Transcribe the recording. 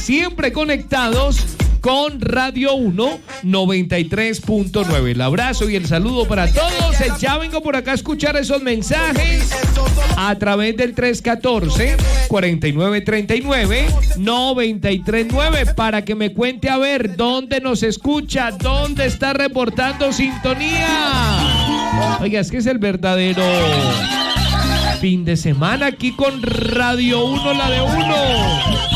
siempre conectados con Radio 1 93.9. El abrazo y el saludo para todos. Ya vengo por acá a escuchar esos mensajes a través del 314-4939-939 para que me cuente a ver dónde nos escucha, dónde está reportando sintonía. Oiga, es que es el verdadero fin de semana aquí con Radio 1, la de uno.